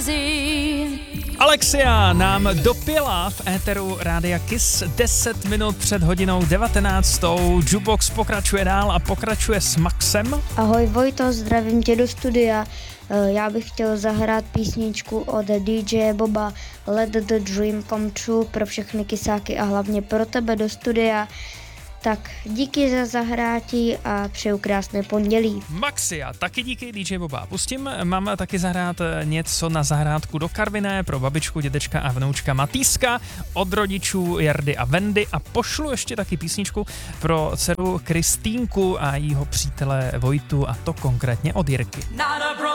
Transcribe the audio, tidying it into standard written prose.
Alexia nám dopěla v éteru Rádia Kiss 10 minut před hodinou 19. Jukebox pokračuje dál a pokračuje s Maxem. Ahoj Vojto, zdravím tě do studia. Já bych chtěl zahrát písničku od DJ Boba Let the Dream Come True pro všechny kysáky a hlavně pro tebe do studia. Tak díky za zahrátí a přeju krásné pondělí. Maxia, taky díky DJ Boba. Pustím, mám taky zahrát něco na zahrádku do Karviné pro babičku, dědečka a vnoučka Matýska od rodičů Jardy a Vendy a pošlu ještě taky písničku pro dceru Kristýnku a jejího přítele Vojtu a to konkrétně od Jirky.